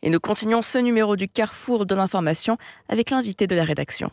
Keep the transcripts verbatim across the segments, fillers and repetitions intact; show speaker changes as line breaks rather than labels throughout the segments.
Et nous continuons ce numéro du Carrefour de l'information avec l'invité de la rédaction.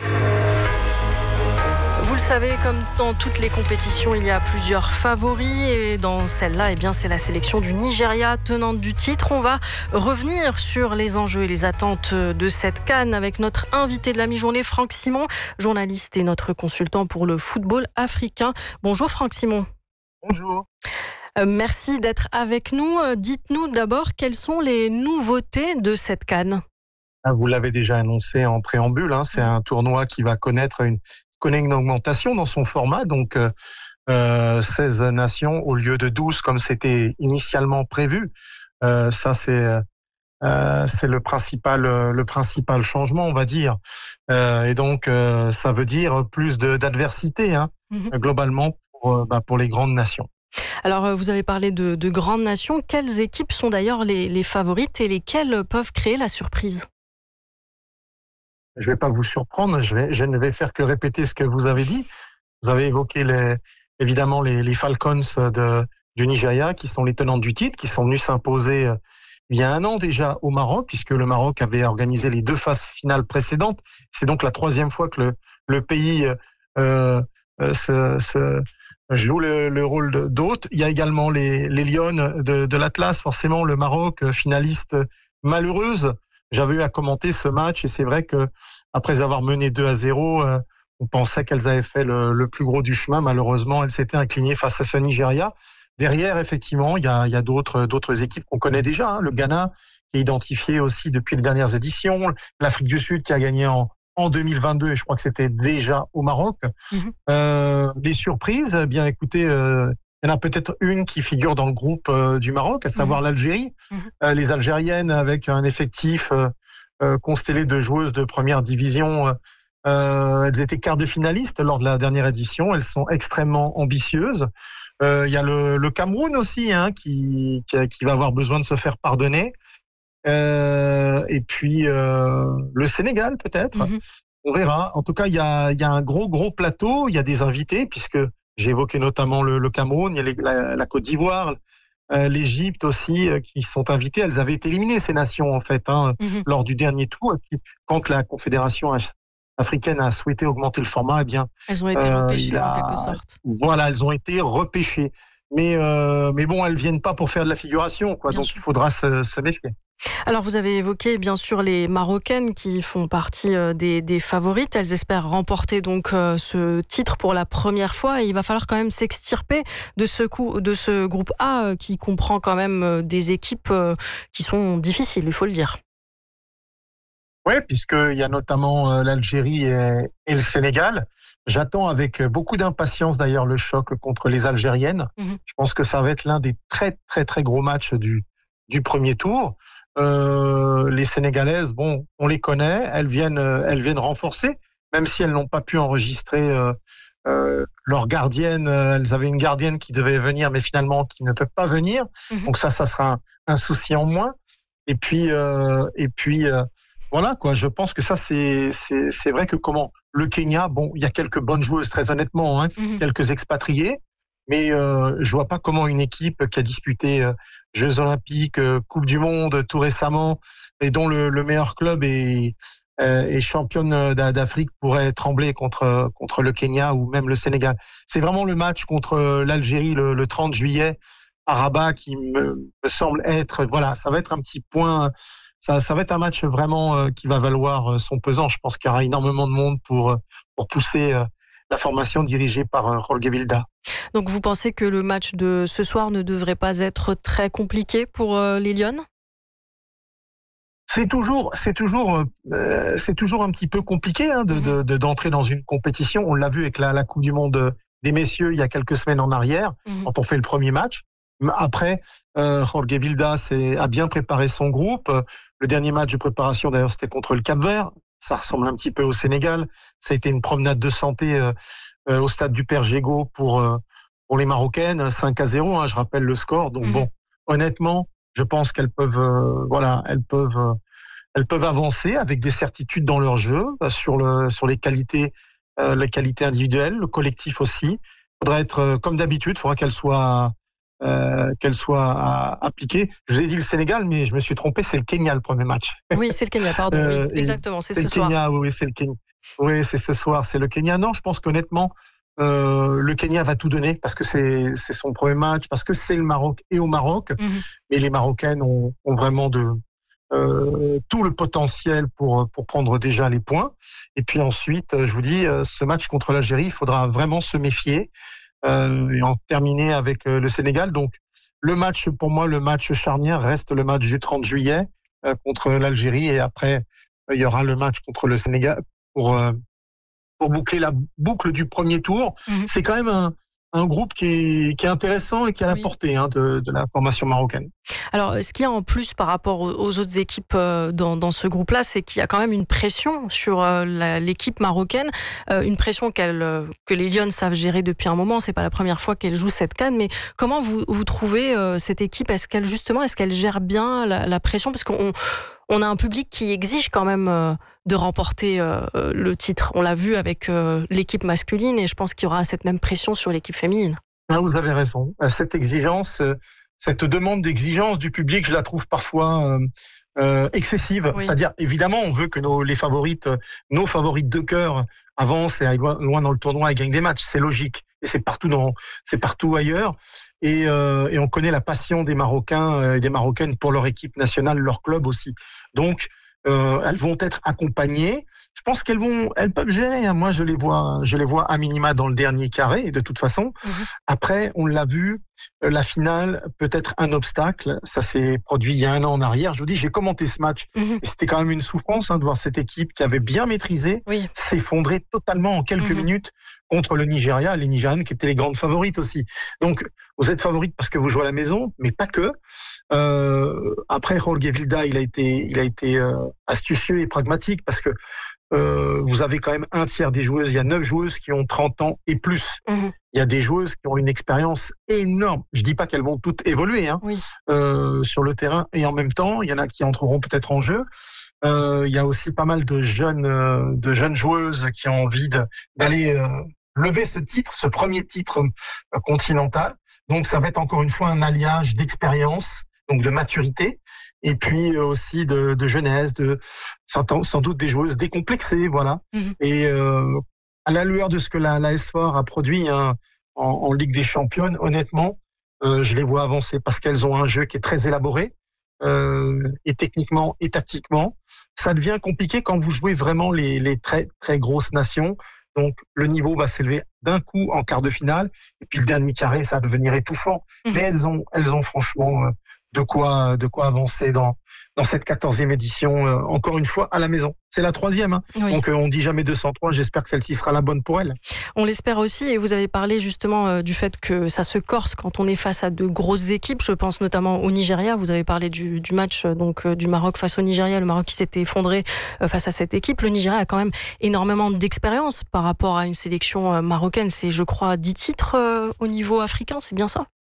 Vous le savez, comme dans toutes les compétitions, il y a plusieurs favoris et dans celle-là, eh bien, c'est la sélection du Nigeria, tenante du titre. On va revenir sur les enjeux et les attentes de cette CAN avec notre invité de la mi-journée, Franck Simon, journaliste et notre consultant pour le football africain. Bonjour Franck Simon.
Bonjour.
Euh, merci d'être avec nous. Dites-nous d'abord quelles sont les nouveautés de cette CAN.
Vous l'avez déjà annoncé en préambule, hein, c'est un tournoi qui va connaître une connaît une augmentation dans son format, donc euh, seize nations au lieu de douze comme c'était initialement prévu. Euh, ça, c'est euh, c'est le principal le principal changement, on va dire. Euh, et donc, euh, ça veut dire plus de, d'adversité, hein, mm-hmm. globalement pour, bah, pour les grandes nations.
Alors, vous avez parlé de, de grandes nations. Quelles équipes sont d'ailleurs les, les favorites et lesquelles peuvent créer la surprise ?
Je ne vais pas vous surprendre, je, vais, je ne vais faire que répéter ce que vous avez dit. Vous avez évoqué les, évidemment les, les Falcons de, du Nigeria, qui sont les tenants du titre, qui sont venus s'imposer il y a un an déjà au Maroc, puisque le Maroc avait organisé les deux phases finales précédentes. C'est donc la troisième fois que le, le pays euh, se, se joue le, le rôle d'hôte. Il y a également les, les Lions de, de l'Atlas, forcément le Maroc, finaliste malheureuse. J'avais eu à commenter ce match et c'est vrai que après avoir mené deux à zéro, euh, on pensait qu'elles avaient fait le, le plus gros du chemin. Malheureusement, elles s'étaient inclinées face à ce Nigeria. Derrière, effectivement, il y a, il y a d'autres, d'autres équipes qu'on connaît déjà. Hein. Le Ghana, qui est identifié aussi depuis les dernières éditions. L'Afrique du Sud, qui a gagné en, en deux mille vingt-deux, et je crois que c'était déjà au Maroc. Mm-hmm. Euh, les surprises, eh bien écoutez... Euh, Il y en a peut-être une qui figure dans le groupe euh, du Maroc, à savoir mmh. l'Algérie. Mmh. Euh, les Algériennes, avec un effectif euh, euh, constellé de joueuses de première division, euh, elles étaient quart de finalistes lors de la dernière édition. Elles sont extrêmement ambitieuses. Euh, il y a le, le Cameroun aussi, hein, qui, qui, qui va avoir besoin de se faire pardonner. Euh, et puis euh, le Sénégal, peut-être. Mmh. On verra. En tout cas, il y a, il y a un gros, gros plateau. Il y a des invités, puisque... J'ai évoqué notamment le, le Cameroun, il y a les, la, la Côte d'Ivoire, euh, l'Égypte aussi, euh, qui sont invitées. Elles avaient été éliminées, ces nations, en fait, hein, mm-hmm. lors du dernier tour. Et puis, quand la Confédération africaine a souhaité augmenter le format, eh bien...
Elles ont été euh, repêchées, a, en quelque sorte.
Voilà, elles ont été repêchées. Mais, euh, mais bon, elles ne viennent pas pour faire de la figuration, quoi. Bien donc sûr. Il faudra se, se méfier.
Alors, vous avez évoqué, bien sûr, les Marocaines qui font partie des, des favorites. Elles espèrent remporter donc ce titre pour la première fois. Et il va falloir quand même s'extirper de ce, coup, de ce groupe A qui comprend quand même des équipes qui sont difficiles, il faut le dire.
Oui, puisqu'il y a notamment l'Algérie et, et le Sénégal. J'attends avec beaucoup d'impatience d'ailleurs le choc contre les Algériennes. Mmh. Je pense que ça va être l'un des très très très gros matchs du, du premier tour. Euh, les Sénégalaises, bon, on les connaît, elles viennent, elles viennent renforcer, même si elles n'ont pas pu enregistrer euh, euh, leur gardienne. Elles avaient une gardienne qui devait venir, mais finalement qui ne peut pas venir. Mmh. Donc ça, ça sera un, un souci en moins. Et puis, euh, et puis, euh, voilà quoi. Je pense que ça, c'est, c'est, c'est vrai que comment le Kenya, bon, il y a quelques bonnes joueuses, très honnêtement, hein, mmh. quelques expatriés. Mais euh, je vois pas comment une équipe qui a disputé euh, Jeux Olympiques, euh, Coupe du Monde tout récemment, et dont le, le meilleur club est, euh, est championne d'Afrique pourrait trembler contre contre le Kenya ou même le Sénégal. C'est vraiment le match contre l'Algérie le, le trente juillet à Rabat qui me, me semble être, voilà, ça va être un petit point. Ça, ça va être un match vraiment euh, qui va valoir son pesant. Je pense qu'il y aura énormément de monde pour pour pousser euh, la formation dirigée par euh, Jorge Vilda.
Donc vous pensez que le match de ce soir ne devrait pas être très compliqué pour euh, les Lions ?
C'est toujours, c'est toujours, euh, c'est toujours un petit peu compliqué hein, de, mmh. de, d'entrer dans une compétition. On l'a vu avec la, la Coupe du Monde des messieurs il y a quelques semaines en arrière, mmh. quand on fait le premier match. Après, euh, Jorge Vilda a bien préparé son groupe. Le dernier match de préparation, d'ailleurs, c'était contre le Cap-Vert. Ça ressemble un petit peu au Sénégal. Ça a été une promenade de santé euh, euh, au stade du Père Gégaud pour, euh, pour les Marocaines, cinq à zéro, hein, je rappelle le score. Donc mmh. bon, honnêtement, je pense qu'elles peuvent, euh, voilà, elles peuvent, euh, elles peuvent avancer avec des certitudes dans leur jeu, sur le, sur les qualités, euh, les qualités individuelles, le collectif aussi. Il faudra être, euh, comme d'habitude, il faudra qu'elles soient euh, qu'elle soit à, appliquée. Je vous ai dit le Sénégal, mais je me suis trompé, c'est le Kenya le premier match.
Oui, c'est le Kenya, pardon.
Euh,
oui, exactement, c'est,
c'est
ce
le
soir.
Kenya, oui, c'est le Kenya. Oui, c'est ce soir, c'est le Kenya. Non, je pense qu'honnêtement, euh, le Kenya va tout donner parce que c'est, c'est son premier match, parce que c'est le Maroc et au Maroc.
Mhm.
Mais les Marocaines ont, ont vraiment de, euh, tout le potentiel pour, pour prendre déjà les points. Et puis ensuite, je vous dis, ce match contre l'Algérie, il faudra vraiment se méfier euh, et en terminer avec le Sénégal. Donc, le match, pour moi, le match charnière reste le match du trente juillet euh, contre l'Algérie. Et après, il y aura le match contre le Sénégal pour, euh, pour boucler la boucle du premier tour. Mmh. C'est quand même un, un groupe qui est, qui est intéressant et qui a la oui. portée hein, de, de la formation marocaine.
Alors, ce qu'il y a en plus par rapport aux autres équipes dans, dans ce groupe-là, c'est qu'il y a quand même une pression sur la, l'équipe marocaine, euh, une pression qu'elle, que les Lions savent gérer depuis un moment. C'est pas la première fois qu'elle joue cette CAN, mais comment vous, vous trouvez euh, cette équipe ? Est-ce qu'elle justement, est-ce qu'elle gère bien la, la pression ? Parce qu'on on a un public qui exige quand même euh, de remporter euh, le titre. On l'a vu avec euh, l'équipe masculine, et je pense qu'il y aura cette même pression sur l'équipe féminine.
Ah, vous avez raison. Cette exigence. Euh... Cette demande d'exigence du public, je la trouve parfois euh, euh, excessive. Oui. C'est-à-dire, évidemment, on veut que nos, les favorites, nos favorites de cœur avancent et aillent loin dans le tournoi et gagnent des matchs. C'est logique. Et c'est partout, dans, c'est partout ailleurs. Et, euh, et on connaît la passion des Marocains et des Marocaines pour leur équipe nationale, leur club aussi. Donc, euh, elles vont être accompagnées. Je pense qu'elles vont, elles peuvent gérer. Moi, je les vois, je les vois à minima dans le dernier carré. De toute façon, mmh. après, on l'a vu, la finale peut être un obstacle. Ça s'est produit il y a un an en arrière. Je vous dis, j'ai commenté ce match mmh. et c'était quand même une souffrance hein, de voir cette équipe qui avait bien maîtrisé oui. s'effondrer totalement en quelques mmh. minutes contre le Nigeria, les Nigérianes qui étaient les grandes favorites aussi. Donc, vous êtes favorites parce que vous jouez à la maison, mais pas que. Euh, après, Jorge Vilda, il a été, il a été euh, astucieux et pragmatique parce que Euh, vous avez quand même un tiers des joueuses, il y a neuf joueuses qui ont trente ans et plus. Mmh. Il y a des joueuses qui ont une expérience énorme. Je dis pas qu'elles vont toutes évoluer hein, oui. euh, sur le terrain et en même temps, il y en a qui entreront peut-être en jeu. Euh, il y a aussi pas mal de jeunes, euh, de jeunes joueuses qui ont envie de, d'aller euh, lever ce titre, ce premier titre euh, continental. Donc ça va être encore une fois un alliage d'expérience, donc de maturité. Et puis aussi de, de jeunesse, de sans doute des joueuses décomplexées, voilà. Mmh. Et euh, à la lueur de ce que la, la S four a produit hein, en, en Ligue des Championnes, honnêtement, euh, je les vois avancer parce qu'elles ont un jeu qui est très élaboré, euh, et techniquement et tactiquement. Ça devient compliqué quand vous jouez vraiment les, les très très grosses nations. Donc le niveau va s'élever d'un coup en quart de finale, et puis le dernier carré, ça va devenir étouffant. Mmh. Mais elles ont, elles ont franchement. Euh, de quoi de quoi avancer dans dans cette quatorzième édition euh, encore une fois à la maison. C'est la troisième hein. Oui. Donc euh, on dit jamais deux cent trois, j'espère que celle-ci sera la bonne pour elle.
On l'espère aussi, et vous avez parlé justement euh, du fait que ça se corse quand on est face à de grosses équipes. Je pense notamment au Nigeria. Vous avez parlé du, du match euh, donc euh, du Maroc face au Nigeria, le Maroc qui s'était effondré euh, face à cette équipe. Le Nigeria a quand même énormément d'expérience par rapport à une sélection euh, marocaine. C'est je crois dix titres euh, au niveau africain, c'est bien ça?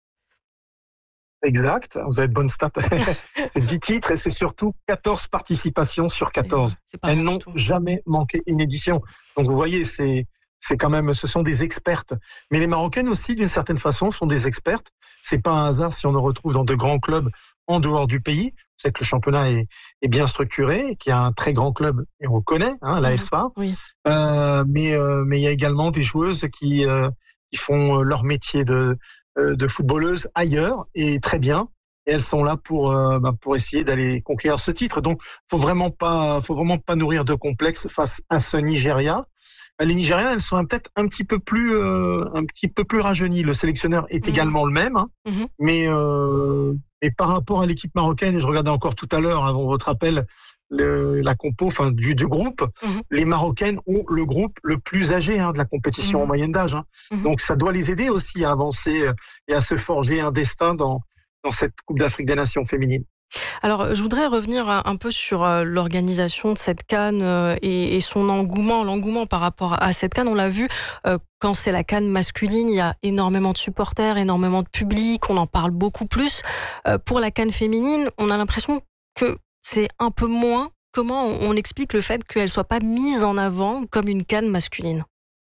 Exact, vous avez de bonnes stats. C'est dix titres et c'est surtout quatorze participations sur quatorze. C'est, c'est Elles n'ont jamais manqué une édition. Donc vous voyez, c'est, c'est quand même, ce sont des expertes. Mais les Marocaines aussi, d'une certaine façon, sont des expertes. C'est pas un hasard si on nous retrouve dans de grands clubs en dehors du pays. Vous savez que le championnat est, est bien structuré, qu'il y a un très grand club, et on le connaît, hein, la S F A. Oui. Euh, mais, euh, mais il y a également des joueuses qui, euh, qui font leur métier de de footballeuses ailleurs et très bien, et elles sont là pour euh, bah, pour essayer d'aller conquérir ce titre. Donc faut vraiment pas faut vraiment pas nourrir de complexe face à ce Nigeria. Les Nigériens, elles sont peut-être un petit peu plus euh, un petit peu plus rajeunies. Le sélectionneur est mmh. également le même, hein, mmh. mais euh, mais par rapport à l'équipe marocaine, et je regardais encore tout à l'heure avant votre appel Le, la compo, enfin du, du groupe, mmh. les Marocaines ont le groupe le plus âgé hein, de la compétition mmh. en moyenne d'âge. Hein. Mmh. Donc ça doit les aider aussi à avancer et à se forger un destin dans, dans cette Coupe d'Afrique des Nations féminines.
Alors, je voudrais revenir un peu sur l'organisation de cette CAN et, et son engouement, l'engouement par rapport à cette CAN. On l'a vu, quand c'est la CAN masculine, il y a énormément de supporters, énormément de public, on en parle beaucoup plus. Pour la CAN féminine, on a l'impression que c'est un peu moins. Comment on explique le fait qu'elle ne soit pas mise en avant comme une CAN masculine ?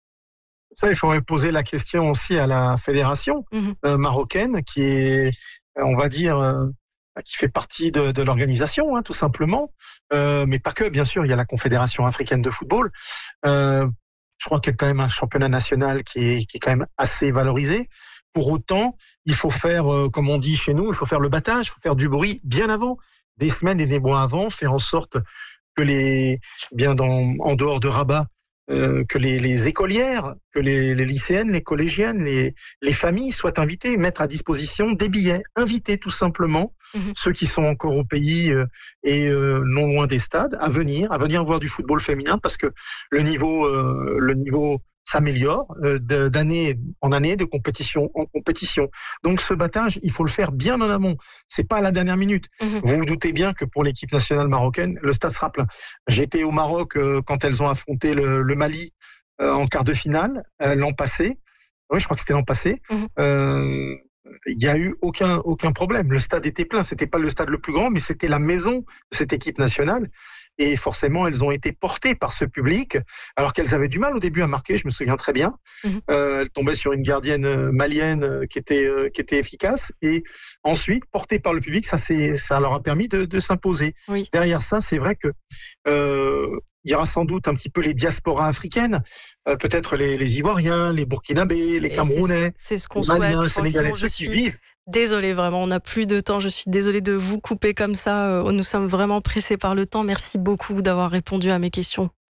Ça, il faudrait poser la question aussi à la fédération
Mmh.
euh, marocaine, qui est, euh, on va dire, euh, qui fait partie de, de l'organisation, hein, tout simplement. Euh, mais pas que, bien sûr, il y a la Confédération africaine de football. Euh, je crois qu'il y a quand même un championnat national qui est, qui est quand même assez valorisé. Pour autant, il faut faire, euh, comme on dit chez nous, il faut faire le battage, il faut faire du bruit bien avant, des semaines et des mois avant, faire en sorte que les, bien dans, en dehors de Rabat, euh, que les, les écolières, que les, les lycéennes, les collégiennes, les, les familles soient invitées, mettre à disposition des billets, inviter tout simplement
Mmh.
ceux qui sont encore au pays euh, et euh, non loin des stades à venir, à venir voir du football féminin parce que le niveau, euh, le niveau s'améliore euh, de- d'année en année, de compétition en compétition. Donc ce battage, il faut le faire bien en amont. C'est pas à la dernière minute.
Mmh.
Vous vous doutez bien que pour l'équipe nationale marocaine, le stade sera plein. J'étais au Maroc euh, quand elles ont affronté le, le Mali euh, en quart de finale euh, l'an passé. Oui, je crois que c'était l'an passé.
Mhm.
Euh, Il n'y a eu aucun aucun problème. Le stade était plein. C'était pas le stade le plus grand, mais c'était la maison de cette équipe nationale. Et forcément, elles ont été portées par ce public, alors qu'elles avaient du mal au début à marquer. Je me souviens très bien.
Mhm.
Euh, elles tombaient sur une gardienne euh, malienne euh, qui était euh, qui était efficace. Et ensuite, portées par le public, ça c'est ça leur a permis de, de s'imposer.
Oui.
Derrière ça, c'est vrai que euh, il y aura sans doute un petit peu les diasporas africaines, euh, peut-être les, les Ivoiriens, les Burkinabés, les
Et
Camerounais,
c'est ce qu'on
les Maliens,
souhaite.
les
Franck
Sénégalais,
Simon, je
ceux qui
suis
vivent.
désolée, vraiment, on n'a plus de temps. Je suis désolée de vous couper comme ça. Euh, Nous sommes vraiment pressés par le temps. Merci beaucoup d'avoir répondu à mes questions.